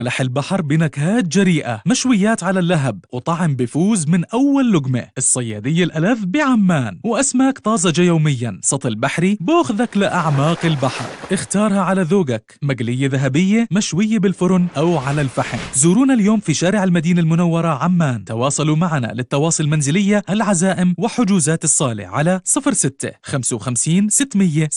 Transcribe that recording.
ملح البحر بنكهات جريئة، مشويات على اللهب وطعم بفوز من أول لقمة. الصيادية الألذ بعمان، وأسماك طازجة يوميا. سطل بحري بأخذك لأعماق البحر، اختارها على ذوقك، مقلية ذهبية، مشوية بالفرن أو على الفحم. زورونا اليوم في شارع المدينة المنورة عمان. تواصلوا معنا للتواصل المنزلية، العزائم وحجوزات الصالة على 06 55 600